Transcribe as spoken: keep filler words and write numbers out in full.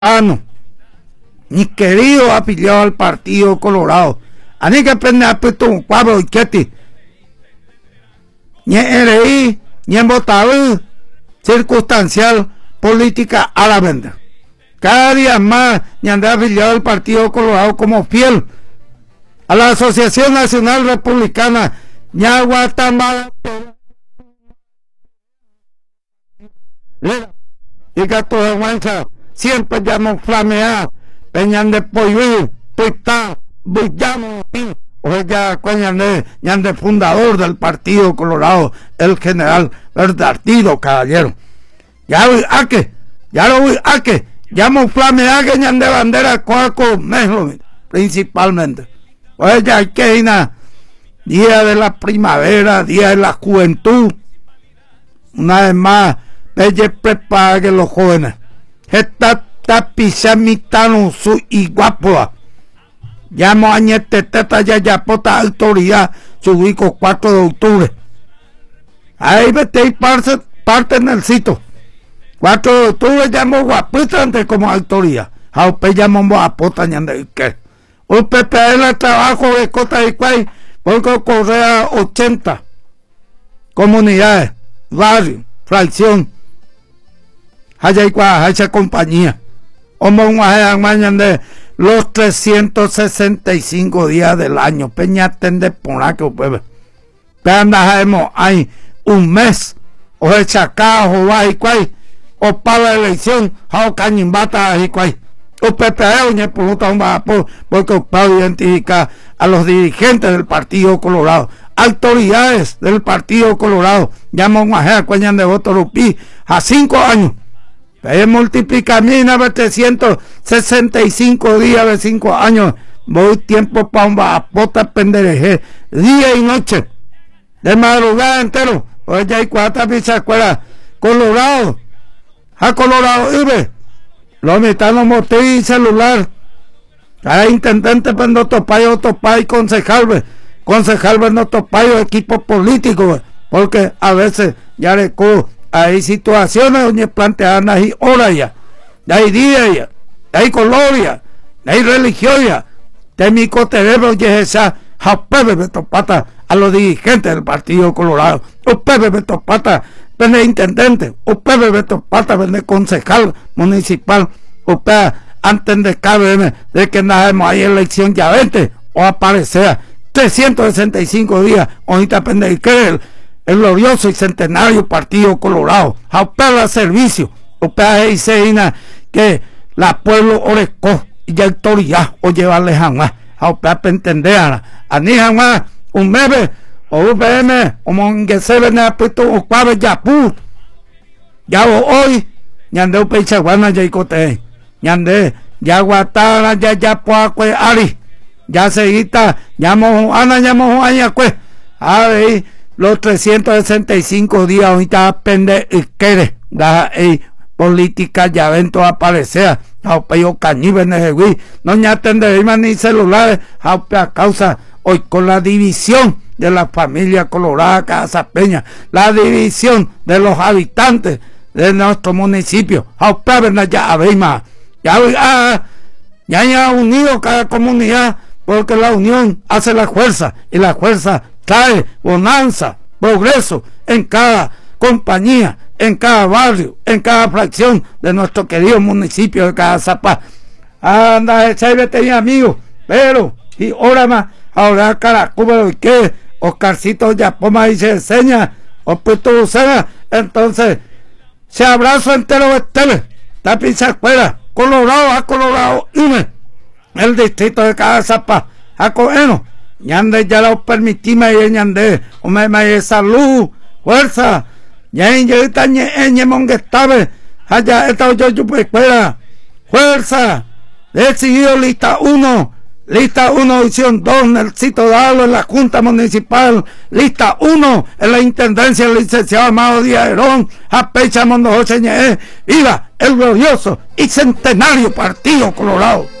Ah, mi querido afiliado al Partido Colorado, a mí que aprende a puesto un cuadro y que ni R I, ni en votado circunstancial política a la venta. Cada día más ni ande afiliado al Partido Colorado como fiel a la Asociación Nacional Republicana, ni a Guatemala. Y que toda mancha siempre llamo flamear, peñan de polluir, puesta, bullamo, o ya cueñan de, ñan de fundador del Partido Colorado, el general Bernardino Caballero. Ya voy a que, ya lo voy a que, llamo flamear que ñan de bandera coaco, mejor, principalmente. Pues ya hay que ir a día de la primavera, día de la juventud, una vez más, ella prepara que los jóvenes esta tapizamitano su y guapo llamo a ñete teta ya ya pota autoridad su ubico cuatro de octubre ahí vete y parte, parte en el sitio cuatro de octubre llamo guapita antes como autoridad a usted llamo a pota ñande que usted pide el trabajo de Cota y Cuay porque correa ochenta comunidades barrio fracción haya igual esa compañía como un mañana de los trescientos sesenta y cinco días del año peña tende por aquí pues andamos hay un mes o echa cajo va y cuay o para la elección o cañimbata y cuay o pepeo ni por un vapor porque para identificar a los dirigentes del Partido Colorado, autoridades del Partido Colorado, llamo a cuñan de voto Rupi a cinco años. Pero multiplica mil trescientos sesenta y cinco días de cinco años. Voy tiempo para un bapota pendereje, día y noche, de madrugada entero. Pues ya hay cuatro pizzas escuela Colorado, a Colorado Ibe, los mexicanos motor y celular. Cada intendente pues no topayo, topayo, concejal, concejal no topayo, equipo político, porque a veces ya le co hay situaciones donde plantean ahí horas ya, de hay días ya, de hay color ya, de hay religión ya, de mi coterebro y esa, a Pepe Betopata, a los dirigentes del Partido Colorado, o Pepe Betopata, vende intendente, o Pepe Betopata, vende concejal municipal, o Pepe antes de cabe de que nada hay elección ya vente, o aparecer trescientos sesenta y cinco días, ahorita pende que el el glorioso y centenario Partido Colorado, a opera servicio, opera y seina que la pueblo orecó y la autoridad o llevarle jamás, a opera para entender a ni jamás un mebe o un B M como que se ven a puesto o cuave ya pu ya hoy ñande o pecha guana ya icote ñande ya guatara ya ya poacue ari ya seguita llamo ana llamo aña cue a ver los trescientos sesenta y cinco días ahorita pende y quiere da eh, política ya ven todo aparecer a peyo cañibe en no ya tendremos ni celulares a causa hoy con la división de la familia colorada Casa Peña, la división de los habitantes de nuestro municipio a ya más ya ya ya ya unido cada comunidad porque la unión hace la fuerza y la fuerza trae bonanza, progreso en cada compañía, en cada barrio, en cada fracción de nuestro querido municipio de Cazapá. Anda, ese tenía amigos, pero y ahora más, ahora Caracuba y que Oscarcito Yapoma y se enseña, o puesto Lucena, entonces se abrazo entero de tele, tapiza escuela, Colorado a Colorado, une el distrito de Cazapá, a Coeno. Ñande ya lo permitimos y ñande o me me salud fuerza ya en ya está en monguestabe allá está yo yo pues fuera fuerza decidido lista uno lista uno edición dos en el sitio dado en la Junta Municipal lista uno en la Intendencia el licenciado Amado Díaz Herón a Pecha Mondo José Ñe viva el glorioso y centenario Partido Colorado.